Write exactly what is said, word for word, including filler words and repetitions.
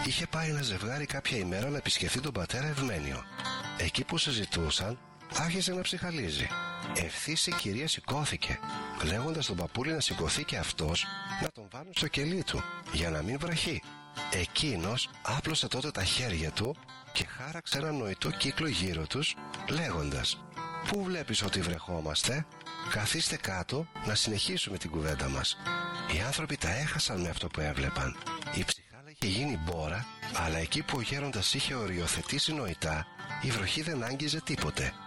Είχε πάει ένα ζευγάρι κάποια ημέρα να επισκεφθεί τον πατέρα Ευμένιο. Εκεί που συζητούσαν, άρχισε να ψυχαλίζει. Ευθύς η κυρία σηκώθηκε, λέγοντας τον παππούλη να σηκωθεί και αυτός να τον βάλουν στο κελί του, για να μην βραχεί. Εκείνος άπλωσε τότε τα χέρια του και χάραξε ένα νοητό κύκλο γύρω τους, λέγοντας: «Πού βλέπεις ότι βρεχόμαστε? Καθίστε κάτω να συνεχίσουμε την κουβέντα μας». Οι άνθρωποι τα έχασαν με αυτό που έβλεπαν. Η ψυχάλα είχε γίνει μπόρα, αλλά εκεί που ο γέροντας είχε οριοθετήσει νοητά, η βροχή δεν άγγιζε τίποτε.